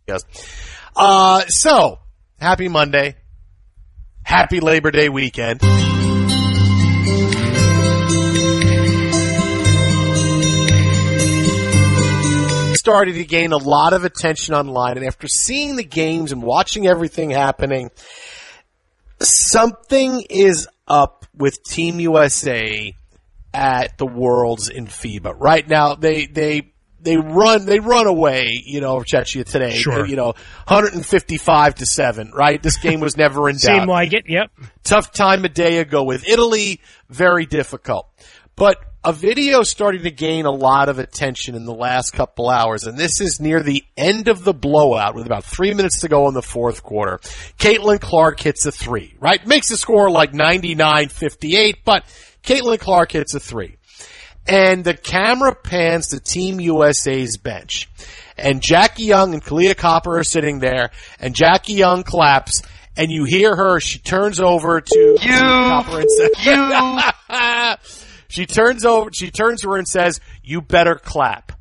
Yes. So, happy Monday. Happy Labor Day weekend. Started to gain a lot of attention online, and after seeing the games and watching everything happening, something is up with Team USA at the Worlds in FIBA. Right now, they run away, Czechia today. Sure. 155-7, right? This game was never in doubt. Seemed like it, yep. Tough time a day ago with Italy, very difficult. But a video started to gain a lot of attention in the last couple hours, and this is near the end of the blowout with about 3 minutes to go in the fourth quarter. Caitlin Clark hits a three, right? Makes the score like 99-58, but Caitlin Clark hits a three. And the camera pans to Team USA's bench. And Jackie Young and Kalia Copper are sitting there, and Jackie Young claps, and you hear her, she turns over to Copper and says, She turns to her and says, "You better clap."